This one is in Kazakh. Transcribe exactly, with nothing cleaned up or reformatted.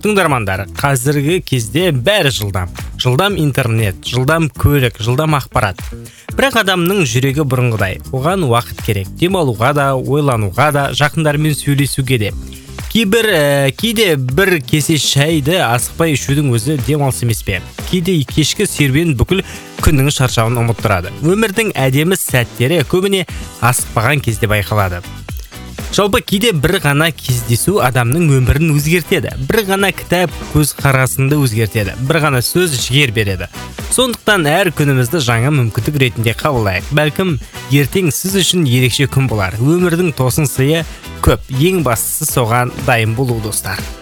Тыңдармандар, қазіргі кезде бәрі жылдам. Жылдам интернет, жылдам көлік, жылдам ақпарат. Бірақ адамның жүрегі бұрынғыдай. Оған уақыт керек. Демалуға да, ойлануға да, жақындармен сөйлесуге де. Кейбір ә, кейде бір кесе шайды асықпай ішудің өзі демалыс емес пе? Кейде кешкі серуен бүкіл күннің шаршауын ұмыттырады. Өмірдің әдемі сәттері көбіне асықпаған кезде байқалады. Жалпы кейде бір ғана кездесу адамның өмірін өзгертеді. Бір ғана кітап көз қарасынды өзгертеді. Бір ғана сөз жігер береді. Сондықтан әр күнімізді жаңа мүмкіндік ретінде қабылдайық. Бәлкім ертең сіз үшін ерекше күн болар. Өмірдің тосын сыйы көп. Ең бастысы соған дайын болу, достар.